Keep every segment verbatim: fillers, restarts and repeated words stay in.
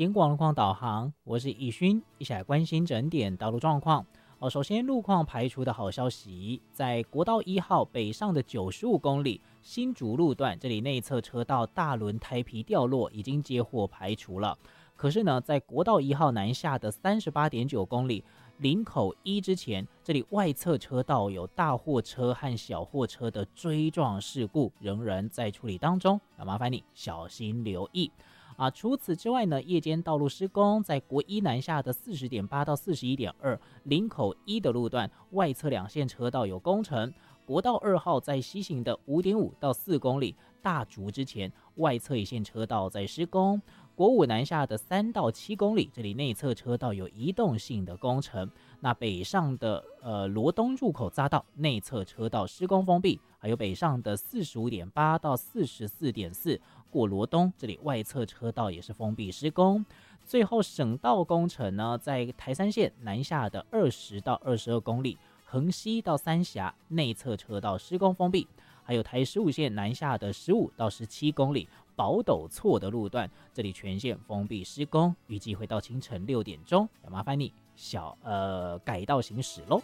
警广路况导航，我是易勋，一起来关心整点道路状况。哦，首先路况排除的好消息，在国道一号北上的九十五公里新竹路段，这里内侧车道大轮胎皮掉落，已经接获排除了。可是呢，在国道一号南下的三十八点九公里林口一之前，这里外侧车道有大货车和小货车的追撞事故，仍然在处理当中，要麻烦你小心留意。啊，除此之外呢，夜间道路施工，在国一南下的四十点八到四十一点二林口一的路段外侧两线车道有工程。国道二号在西行的五点五到四公里大竹之前，外侧一线车道在施工。国五南下的三到七公里，这里内侧车道有移动性的工程。那北上的呃罗东入口匝道内侧车道施工封闭，还有北上的四十五点八到四十四点四过罗东，这里外侧车道也是封闭施工。最后省道工程呢，在台三线南下的二十到二十二公里，横溪到三峡内侧车道施工封闭，还有台十五线南下的十五到十七公里宝斗错的路段，这里全线封闭施工，预计会到清晨六点钟，要麻烦你小呃改道行驶喽。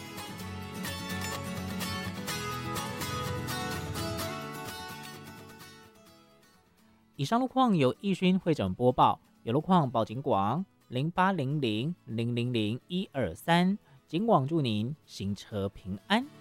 以上路况由易勋会诊播报，有路况报警广零八零零零零零一二三，警广祝您行车平安。